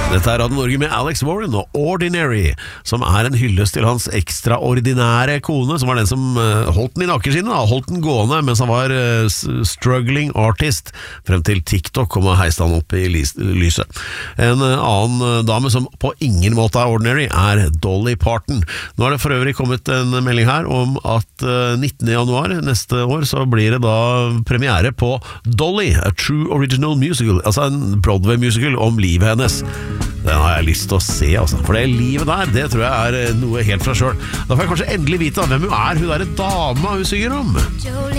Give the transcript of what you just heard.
Dette Radio Norge med Alex Warren og Ordinary, som en hyllest til hans ekstraordinære kone, som var den som holdt den i nakkeskinnet, holdt den gående mens han var struggling artist, frem til TikTok kom og heiste han opp i lyset. En annen dame som på ingen måte Ordinary Dolly Parton. Nå det for øvrig kommet en melding her om at 19. januar neste år så blir det da premiere på Dolly, A True Original Musical, altså en Broadway-musical om livet hennes. Den har jeg lyst til å se, altså. For det livet der, det tror jeg noe helt fra selv. Da får jeg kanskje endelig vite hvem hun hun der dama hun synger om.